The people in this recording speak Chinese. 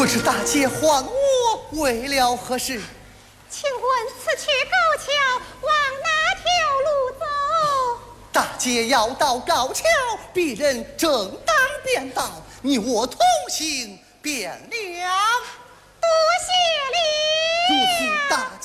不知大姐唤我为了何事？ 请问此去高桥往哪条路走？ 大姐要到高桥，必人正当便道，你我同行便了。 多谢你。 如此大